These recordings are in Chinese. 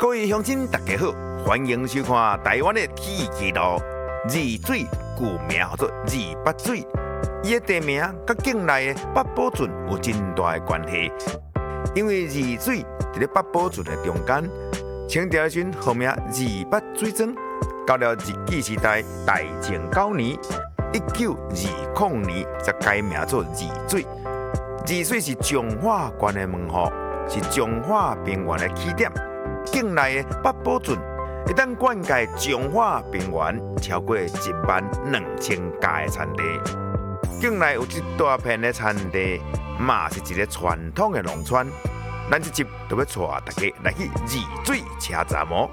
各位乡亲，大家好，欢迎收看台湾的天气路。二水旧名叫做二八水，伊的地名甲境内的八宝圳有真大的关系。因为二水伫咧八宝圳的中间，清朝时号名二八水庄，到了日据时代大正9年，1920年才改名做二水。二水是彰化县的门户，是彰化平原的起点。境内的八宝圳会当灌溉彰化平原超过12000家的产地。境内有一大片的产地，嘛是一个传统的农村。咱这集就要带大家来去二水车站哦。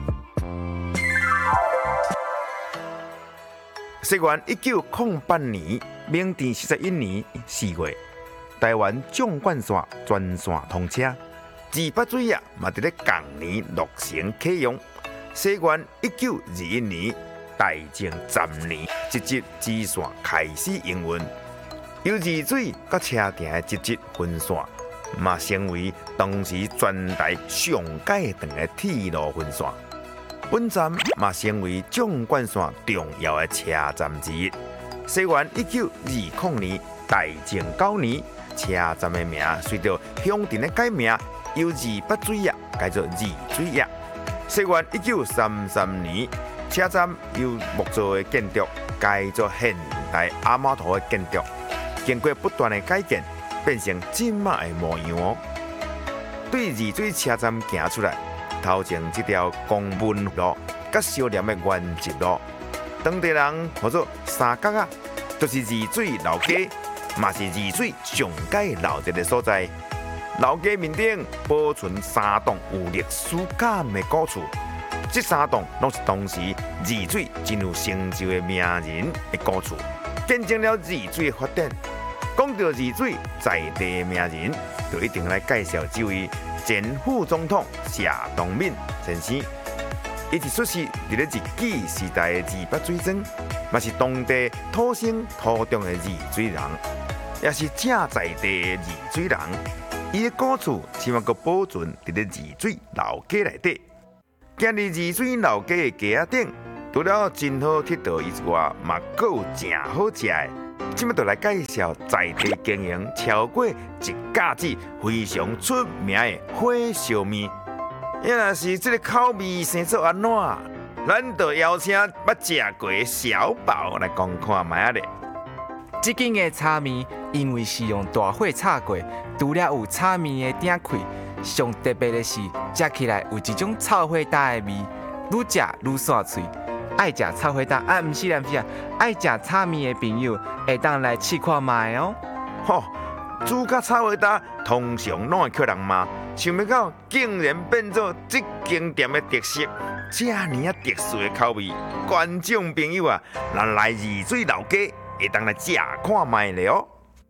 西元1908年，明治41年4月，台湾纵贯线全线通车。二八水啊，嘛伫咧同年落成启用。西元1921年，大正10年，这节支线开始营运。由二水甲车站的这节分线，嘛成为当时全台上界长的铁路分线。本站嘛成为纵贯线重要的车站之一。西元1920年，大正9年，车站的名随着乡镇的改名。由二八水啊改做二水啊。西元1933年，车站由木造的建筑改做现代阿猫头的建筑，经过不断的改建，变成今麦的模样哦。对二水车站行出来，头前这条公文路甲小念的原直路，当地人叫做三角啊，就是二水老街，嘛是二水上界闹热的所在。老街面顶保存3栋有历史感的古厝，这3栋拢是当时二水真有成就的名人的古厝，见证了二水的发展。讲到二水在地的名人，就一定来介绍这位前副总统谢东闵先生。伊是出世伫咧日据时代的二八水庄，嘛是当地土生土长的二水人，也是正在地的二水人。伊的古厝起码阁保存伫咧二水老街内底。今日二水老街的街仔顶，除了真好佚佗以外，嘛阁有正好食的。今麦就来介绍在地经营超过1甲子非常出名的火烧面。要若是这个口味生做安怎，咱就邀请捌食过的小宝来讲看卖咧。 这间的炒面因为是用大火炒过，除了有炒面的鼎气，上特别的是食起来有一种炒火搭的味，愈食愈爽脆。爱食炒火搭啊，毋是啊，爱食炒面的朋友会当来试看卖哦。 吼，煮甲炒火搭通常拢会叫人骂，想不到竟然变做这间店的特色，这呢特殊的口味，观众朋友啊，咱来二水老街。会当来食看卖咧哦。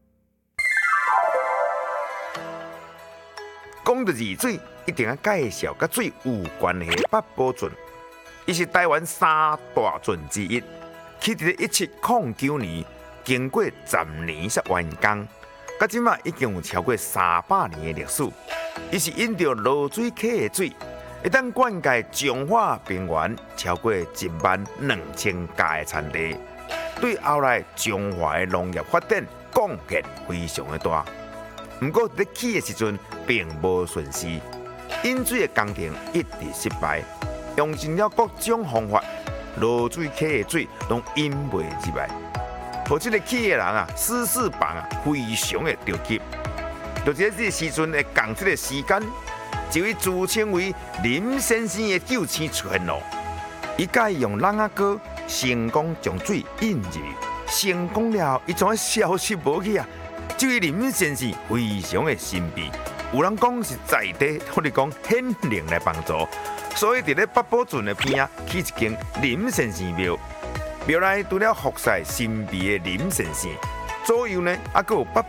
讲到二水，一定要介绍甲水有关的八宝圳。伊是台湾3大圳之一，起伫1709年，经过10年才完工，到即马已经有超过300年的历史。伊是因着落水溪的水，会当灌溉彰化平原超过12000家的产地。对后来彰化的农业发展贡献非常的大，不过在起的时阵并无顺势，引水的工程一直失败，用尽了各种方法，落水溪的水拢引袂入来，互这个起的人啊，私事房啊，非常的着急。就在这个时阵会共这个时间，一位自称为林先生的救星出现咯，伊介用冷仔膏。成功将水引入，成功了，伊怎会消失无去啊？这位林先生非常的神秘，有人讲是在地，或者讲显灵来帮助，所以伫咧八宝圳的边啊，起一间林先生庙，庙内除了服侍神秘的林先生，左右呢，还佫有八